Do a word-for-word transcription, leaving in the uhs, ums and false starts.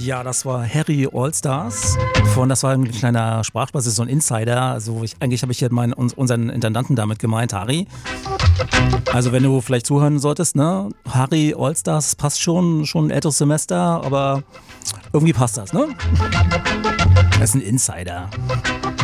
Ja, das war Harry Allstars. Von, das war ein kleiner Sprachball, das ist so ein Insider. Also ich, eigentlich habe ich hier meinen, uns, unseren Intendanten damit gemeint, Harry. Also wenn du vielleicht zuhören solltest, ne? Harry Allstars passt schon, schon ein älteres Semester, aber irgendwie passt das, ne? Das ist ein Insider.